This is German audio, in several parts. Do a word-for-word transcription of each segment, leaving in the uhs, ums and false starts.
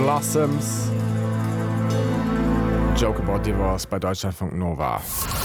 Blossoms. Joke About Divorce bei Deutschlandfunk Nova.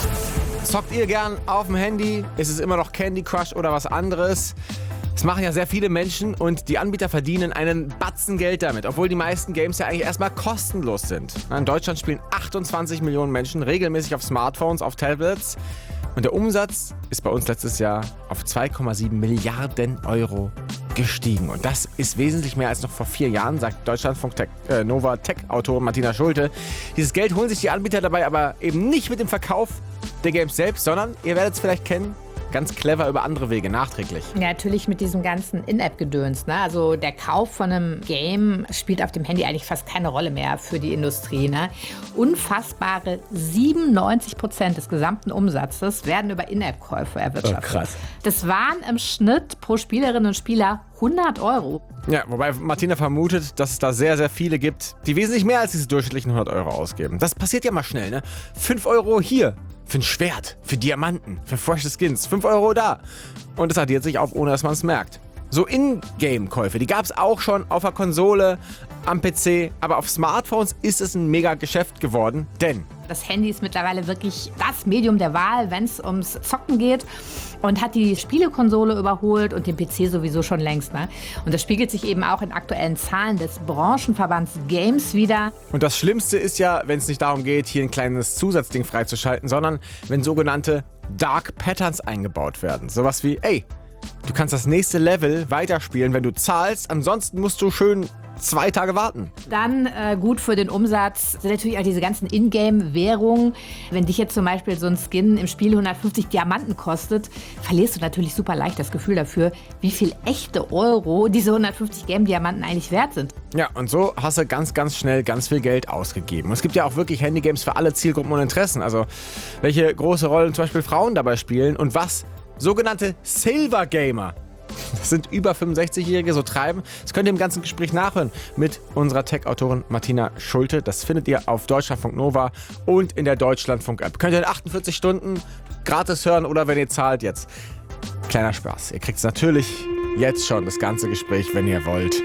Zockt ihr gern auf dem Handy? Ist es immer noch Candy Crush oder was anderes? Das machen ja sehr viele Menschen und die Anbieter verdienen einen Batzen Geld damit, obwohl die meisten Games ja eigentlich erstmal kostenlos sind. In Deutschland spielen achtundzwanzig Millionen Menschen regelmäßig auf Smartphones, auf Tablets. Und der Umsatz ist bei uns letztes Jahr auf zwei Komma sieben Milliarden Euro gestiegen. Und das ist wesentlich mehr als noch vor vier Jahren, sagt Deutschlandfunk Tech, äh, Nova Tech-Autorin Martina Schulte. Dieses Geld holen sich die Anbieter dabei aber eben nicht mit dem Verkauf der Games selbst, sondern, ihr werdet es vielleicht kennen, ganz clever über andere Wege, nachträglich. Ja, natürlich mit diesem ganzen In-App-Gedöns. Ne? Also der Kauf von einem Game spielt auf dem Handy eigentlich fast keine Rolle mehr für die Industrie. Ne? Unfassbare siebenundneunzig Prozent des gesamten Umsatzes werden über In-App-Käufe erwirtschaftet. Oh, krass. Das waren im Schnitt pro Spielerin und Spieler hundert Euro. Ja, wobei Martina vermutet, dass es da sehr, sehr viele gibt, die wesentlich mehr als diese durchschnittlichen hundert Euro ausgeben. Das passiert ja mal schnell, ne? fünf Euro hier für ein Schwert, für Diamanten, für frische Skins, fünf Euro da. Und das addiert sich auf, ohne dass man es merkt. So In-Game-Käufe, die gab es auch schon auf der Konsole, am P C, aber auf Smartphones ist es ein Mega-Geschäft geworden, denn das Handy ist mittlerweile wirklich das Medium der Wahl, wenn es ums Zocken geht, und hat die Spielekonsole überholt und den P C sowieso schon längst. Ne? Und das spiegelt sich eben auch in aktuellen Zahlen des Branchenverbands Games wider. Und das Schlimmste ist ja, wenn es nicht darum geht, hier ein kleines Zusatzding freizuschalten, sondern wenn sogenannte Dark Patterns eingebaut werden. Sowas wie, ey, du kannst das nächste Level weiterspielen, wenn du zahlst, ansonsten musst du schön zwei Tage warten. Dann äh, gut für den Umsatz sind natürlich auch diese ganzen Ingame-Währungen. Wenn dich jetzt zum Beispiel so ein Skin im Spiel hundertfünfzig Diamanten kostet, verlierst du natürlich super leicht das Gefühl dafür, wie viel echte Euro diese hundertfünfzig Game-Diamanten eigentlich wert sind. Ja, und so hast du ganz, ganz schnell ganz viel Geld ausgegeben. Und es gibt ja auch wirklich Handygames für alle Zielgruppen und Interessen. Also welche große Rollen zum Beispiel Frauen dabei spielen und was sogenannte Silver Gamer, das sind über fünfundsechzigjährige, so treiben. Das könnt ihr im ganzen Gespräch nachhören mit unserer Tech-Autorin Martina Schulte. Das findet ihr auf Deutschlandfunk Nova und in der Deutschlandfunk-App. Könnt ihr in achtundvierzig Stunden gratis hören oder wenn ihr zahlt jetzt. Kleiner Spaß. Ihr kriegt natürlich jetzt schon das ganze Gespräch, wenn ihr wollt,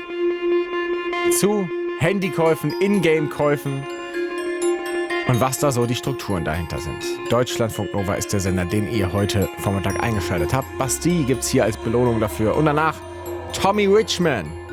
zu Handykäufen, Ingame-Käufen und was da so die Strukturen dahinter sind. Deutschlandfunk Nova ist der Sender, den ihr heute Vormittag eingeschaltet habt. Bastille gibt's hier als Belohnung dafür. Und danach Tommy Richman.